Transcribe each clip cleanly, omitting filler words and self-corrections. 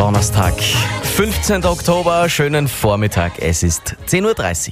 Donnerstag, 15. Oktober, schönen Vormittag, es ist 10.30 Uhr.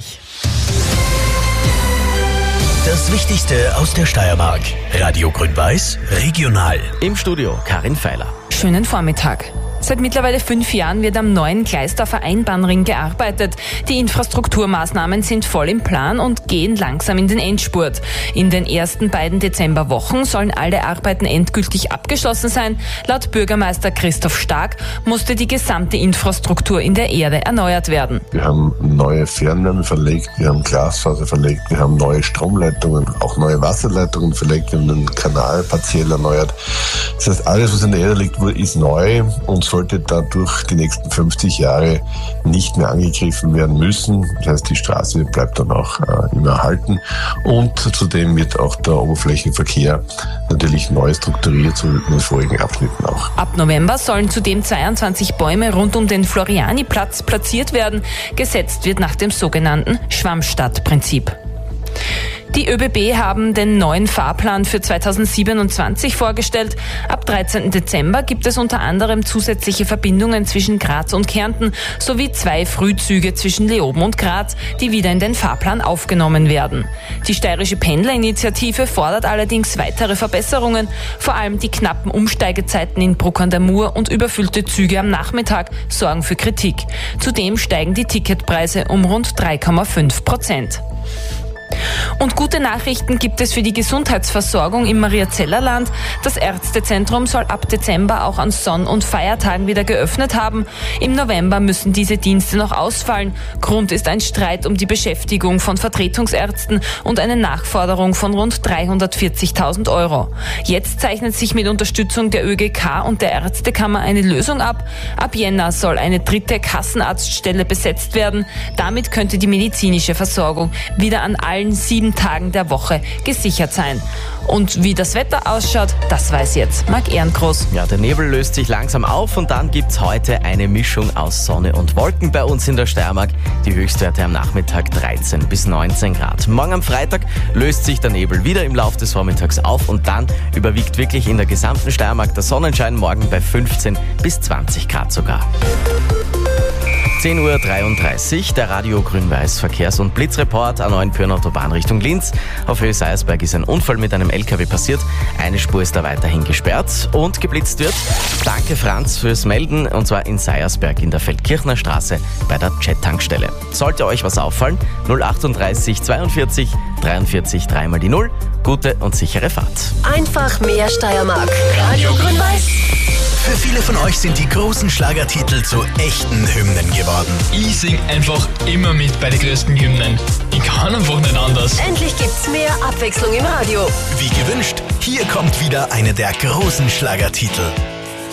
Das Wichtigste aus der Steiermark. Radio Grün-Weiß, regional. Im Studio Karin Feiler. Schönen Vormittag. Seit mittlerweile 5 Jahren wird am neuen Gleisdorfer Einbahnring gearbeitet. Die Infrastrukturmaßnahmen sind voll im Plan und gehen langsam in den Endspurt. In den ersten beiden Dezemberwochen sollen alle Arbeiten endgültig abgeschlossen sein. Laut Bürgermeister Christoph Stark musste die gesamte Infrastruktur in der Erde erneuert werden. Wir haben neue Fernwärme verlegt, wir haben Glasfaser verlegt, wir haben neue Stromleitungen, auch neue Wasserleitungen verlegt, wir haben den Kanal partiell erneuert. Das heißt, alles, was in der Erde liegt, ist neu und sollte dadurch die nächsten 50 Jahre nicht mehr angegriffen werden müssen. Das heißt, die Straße bleibt dann auch immer erhalten und zudem wird auch der Oberflächenverkehr natürlich neu strukturiert, so wie in den vorigen Abschnitten auch. Ab November sollen zudem 22 Bäume rund um den Floriani-Platz platziert werden. Gesetzt wird nach dem sogenannten Schwammstadtprinzip. Die ÖBB haben den neuen Fahrplan für 2027 vorgestellt. Ab 13. Dezember gibt es unter anderem zusätzliche Verbindungen zwischen Graz und Kärnten sowie 2 Frühzüge zwischen Leoben und Graz, die wieder in den Fahrplan aufgenommen werden. Die steirische Pendlerinitiative fordert allerdings weitere Verbesserungen. Vor allem die knappen Umsteigezeiten in Bruck an der Mur und überfüllte Züge am Nachmittag sorgen für Kritik. Zudem steigen die Ticketpreise um rund 3,5%. Und gute Nachrichten gibt es für die Gesundheitsversorgung im Mariazellerland. Das Ärztezentrum soll ab Dezember auch an Sonn- und Feiertagen wieder geöffnet haben. Im November müssen diese Dienste noch ausfallen. Grund ist ein Streit um die Beschäftigung von Vertretungsärzten und eine Nachforderung von rund 340.000 Euro. Jetzt zeichnet sich mit Unterstützung der ÖGK und der Ärztekammer eine Lösung ab. Ab Jänner soll eine 3. Kassenarztstelle besetzt werden. Damit könnte die medizinische Versorgung wieder an allen 7 Tagen der Woche gesichert sein. Und wie das Wetter ausschaut, das weiß jetzt Marc Ehrengroß. Ja, der Nebel löst sich langsam auf und dann gibt's heute eine Mischung aus Sonne und Wolken bei uns in der Steiermark. Die Höchstwerte am Nachmittag 13 bis 19 Grad. Morgen am Freitag löst sich der Nebel wieder im Laufe des Vormittags auf und dann überwiegt wirklich in der gesamten Steiermark der Sonnenschein, morgen bei 15 bis 20 Grad sogar. 10.33 Uhr, der Radio Grün-Weiß Verkehrs- und Blitzreport an Neuenpürner Autobahn Richtung Linz. Auf Höhe Seiersberg ist ein Unfall mit einem LKW passiert. Eine Spur ist da weiterhin gesperrt und geblitzt wird. Danke Franz fürs Melden, und zwar in Seiersberg in der Feldkirchner Straße bei der Jet-Tankstelle. Sollte euch was auffallen, 038 42 43 3 mal die 0. Gute und sichere Fahrt. Einfach mehr Steiermark. Radio Grün-Weiß. Für viele von euch sind die großen Schlagertitel zu echten Hymnen geworden. Ich sing einfach immer mit bei den größten Hymnen. Ich kann einfach nicht anders. Endlich gibt's mehr Abwechslung im Radio. Wie gewünscht, hier kommt wieder eine der großen Schlagertitel.